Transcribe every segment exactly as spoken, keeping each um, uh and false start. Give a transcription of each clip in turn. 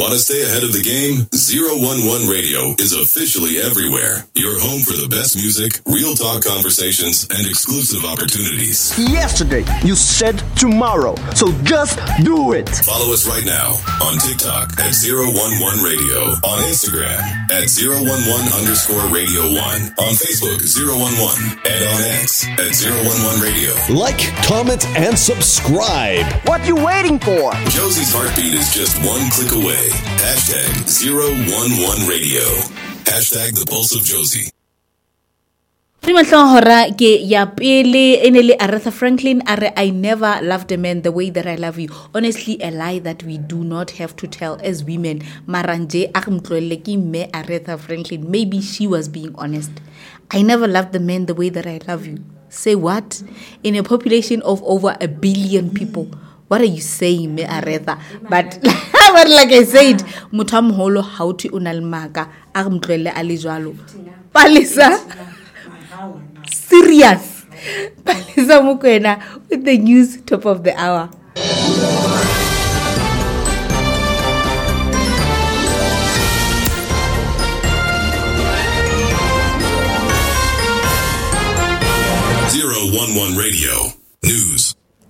Want to stay ahead of the game? zero one one Radio is officially everywhere. Your home for the best music, real talk conversations, and exclusive opportunities. Yesterday, you said tomorrow, so just do it. Follow us right now on TikTok at zero one one Radio, on Instagram at zero one one underscore radio one, on Facebook zero one one, and on X at zero one one Radio. Like, comment, and subscribe. What you waiting for? Josie's heartbeat is just one click away. Hashtag zero one one Radio. Hashtag the pulse of Josie. Aretha Franklin, I never loved a man the way that I love you. Honestly, a lie that we do not have to tell as women. Maranje me Aretha Franklin. Maybe she was being honest. I never loved the man the way that I love you. Say what? In a population of over a billion people. What are you saying, me Aretha? But, but like I said, mutam holo hauti unalmaga agmtlele alijwalo. Palisa. Serious. Palisa Mukwena with the news top of the hour. zero one one Radio News.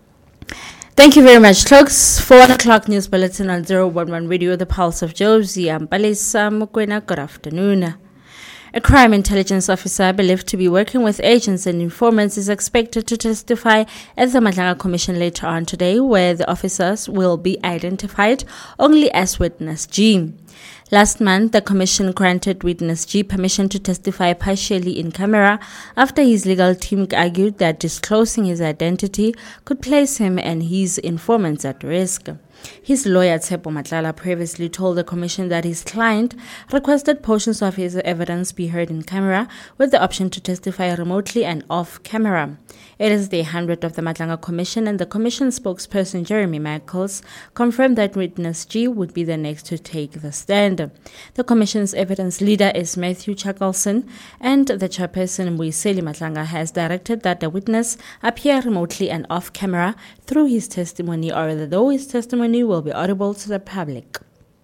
Thank you very much, folks. four o'clock news bulletin on zero one one Radio, the pulse of Josie. I'm Palisa Mukwena. Good afternoon. A crime intelligence officer believed to be working with agents and informants is expected to testify at the Madlanga Commission later on today, where the officers will be identified only as witness G. Last month, the commission granted witness G permission to testify partially in camera after his legal team argued that disclosing his identity could place him and his informants at risk. His lawyer, Tshepo Matlala, previously told the commission that his client requested portions of his evidence be heard in camera with the option to testify remotely and off camera. It is the hundredth of the Matlanga Commission, and the commission spokesperson Jeremy Michaels confirmed that witness G would be the next to take the stand. The commission's evidence leader is Matthew Chuckelson, and the chairperson Muiseli Matlanga has directed that the witness appear remotely and off camera through his testimony, or though his testimony will be audible to the public.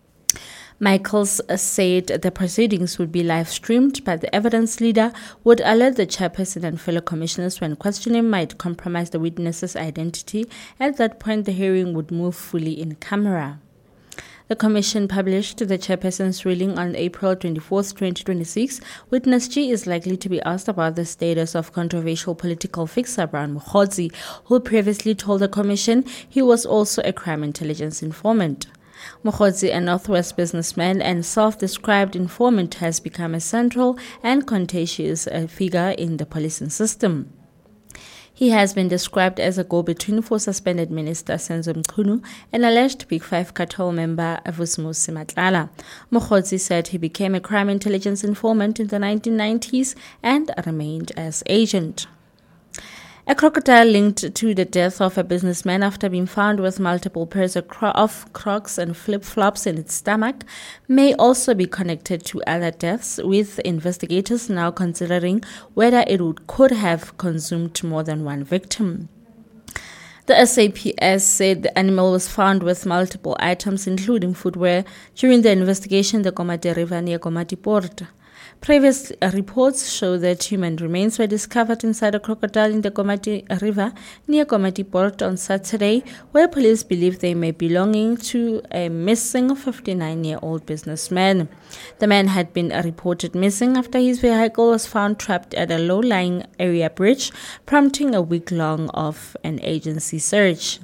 Michaels said the proceedings would be live streamed, but the evidence leader would alert the chairperson and fellow commissioners when questioning might compromise the witness's identity. At that point, the hearing would move fully in camera. The commission published the chairperson's ruling on April twenty-fourth, twenty twenty-six. Witness G is likely to be asked about the status of controversial political fixer Brown Mokhodzi, who previously told the commission he was also a crime intelligence informant. Mokhodzi, a Northwest businessman and self-described informant, has become a central and contagious figure in the policing system. He has been described as a go-between for suspended Minister Senzo Mchunu and alleged Big Five cartel member Vusmusi Matlala. Mokhodzi said he became a crime intelligence informant in the nineteen nineties and remained as agent. A crocodile linked to the death of a businessman after being found with multiple pairs of Crocs and flip-flops in its stomach may also be connected to other deaths, with investigators now considering whether it would, could have consumed more than one victim. The S A P S said the animal was found with multiple items, including footwear, during the investigation in the Komati River near Komati Port. Previous reports show that human remains were discovered inside a crocodile in the Komati River near Komati Port on Saturday, where police believe they may be belonging to a missing fifty-nine-year-old businessman. The man had been reported missing after his vehicle was found trapped at a low-lying area bridge, prompting a week-long of an agency search.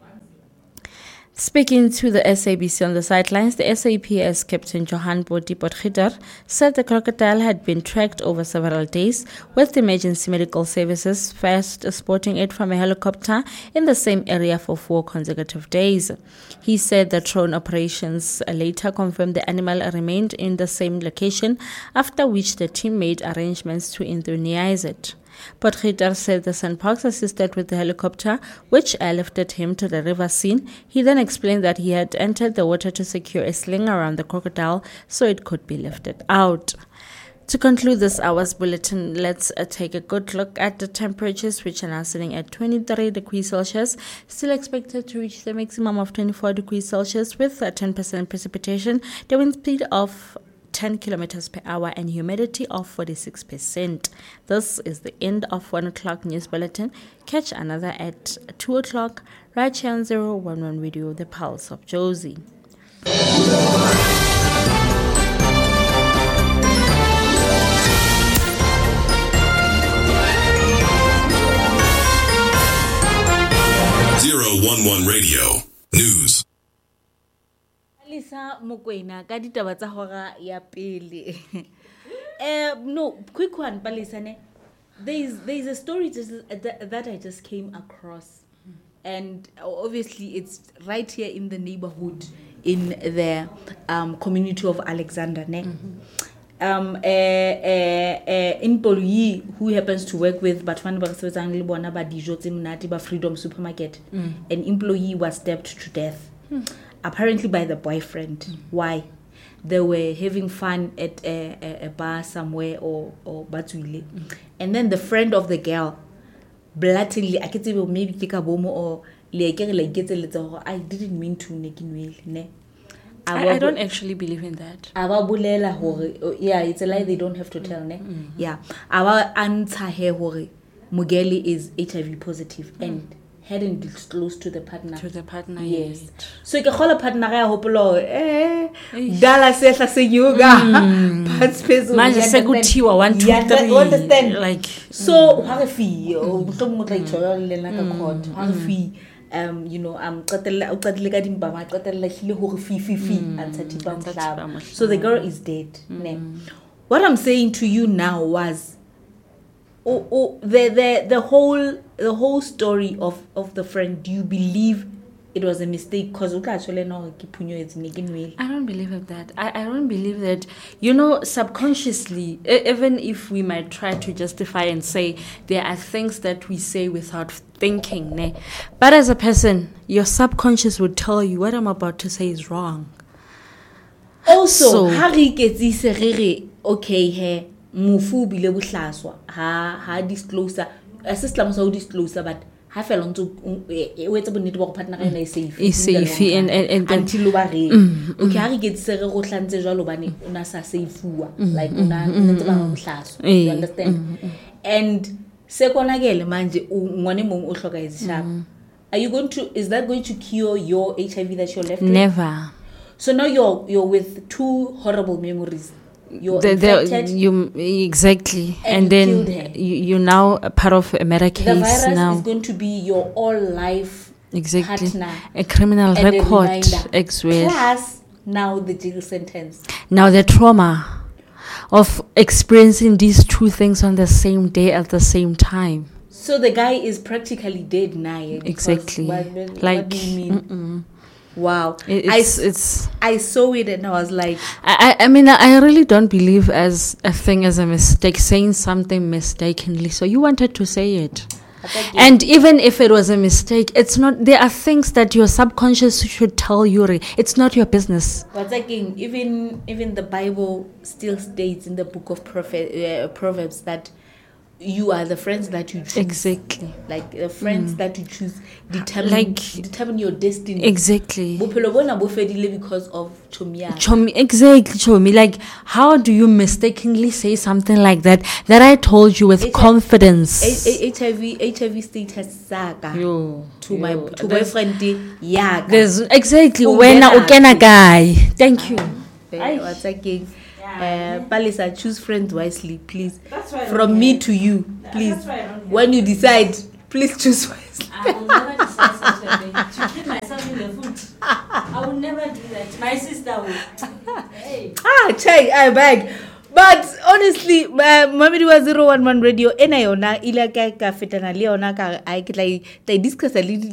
Speaking to the S A B C on the sidelines, the S A P S Captain Johan Boti Potgieter said the crocodile had been tracked over several days, with emergency medical services first spotting it from a helicopter in the same area for four consecutive days. He said the drone operations later confirmed the animal remained in the same location, after which the team made arrangements to euthanize it. Potgieter said the Sandparks assisted with the helicopter, which airlifted him to the river scene. He then explained that he had entered the water to secure a sling around the crocodile so it could be lifted out. To conclude this hour's bulletin, let's uh, take a good look at the temperatures, which are now sitting at twenty-three degrees Celsius. Still expected to reach the maximum of twenty-four degrees Celsius with a ten percent precipitation, the wind speed of ten kilometers per hour, and humidity of forty-six percent. This is the end of one o'clock news bulletin. Catch another at two o'clock right here on zero one one Radio, the Pulse of Jozi. zero one one Radio News. Lisa Mokoena ka ditaba tsa hora ya pele. Eh no, quick one Palisa ne. There is there is a story just, that, that I just came across, and obviously it's right here in the neighborhood in the um, community of Alexander ne. Mm-hmm. Um, a, a, a employee who happens to work with Batman Freedom Supermarket, mm. an employee was stabbed to death, mm. apparently by the boyfriend. Mm. Why? They were having fun at a, a, a bar somewhere or or Batwile, mm. and then the friend of the girl blatantly, I can't even maybe take a bomo or like I didn't mean to ne. I, I don't actually believe in that. Yeah, it's a lie they don't have to tell. Ne? Mm-hmm. Yeah. Our answer here, Mugeli is H I V positive mm. and hadn't disclosed to the partner. To the partner, yes. Yet. So you can call a partner, I hope, eh, Dala says, I say, yoga. Part space. Manja segutiwa, one, two, three. Understand? Like, so, how a fee? Or something like a court. How a fee? Um, you know, um, so the girl is dead. Mm. What I'm saying to you now was, oh, oh, the the the whole the whole story of, of the friend. Do you believe it was a mistake? Because I don't believe in that. I, I don't believe that. You know, subconsciously, even if we might try to justify and say there are things that we say without thinking, ne? But as a person, your subconscious would tell you what I'm about to say is wrong. Also, how he gets this okay here, mufu bile buhlaswa ha ha disclosure. Assistant so disclosure, but ha fell on to wait about network partner and is safe. Is safe and and until over mm, okay, how he gets se re go hlantse jalo bane una sa safe like una ntse ba go hlaswa. You understand? And sekonakele manje ngwane mong o hloka izishapa. Are you going to is that going to cure your H I V that you're left with? Never. So now you're you're with two horrible memories. You're the, infected. The, you exactly, and, and then you, you're now a part of a murder case. The virus now is going to be your all life exactly partner, a criminal record. Exactly. Plus now the jail sentence. Now the trauma of experiencing these two things on the same day at the same time. So the guy is practically dead now. Exactly. What, what, like, what do you mean? Mm-mm. Wow. It's, I, it's, I saw it and I was like... I, I mean, I really don't believe as a thing as a mistake, saying something mistakenly. So you wanted to say it. And even if it was a mistake, it's not. There are things that your subconscious should tell you. It's not your business. But again, even even the Bible still states in the book of prophet, uh, Proverbs that you are the friends that you choose. Exactly. Like the friends mm. that you choose determine like, determine your destiny. Exactly. Because of chomia. Chomi, exactly, chomi. Like, how do you mistakenly say something like that that I told you with H- confidence? H- H- HIV H I V status saga yo, to yo, my to my friend Yaga. There's exactly when I ukena guy. Thank you. Uh, what's again? Uh, Palisa, choose friends wisely, please. From me to you, please. When you decide, please choose wisely. I will never decide such a thing. To keep myself in the foot. I will never do that. My sister will. Hey. Ah, chai, I beg. But honestly, uh, Mamidi was zero one one Radio. Ena yona ila ka ka fetana le yona ka I ke like they discuss a little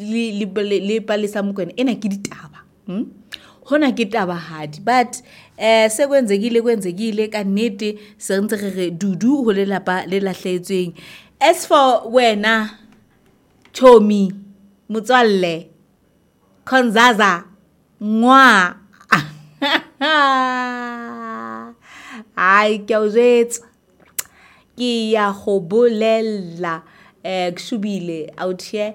le Palisa mokwen ena ke ditaba. Hmm? Hona ke taba hadi, but eh se kwenzekile kwenzekile ka nnete se ntse re dudu ho le lapa le lahletsweng. As for wena Chomi Motswalle Konzaza Ngwa Ai ke o jwetsa. Ke ya go bolela eh Kshubile out here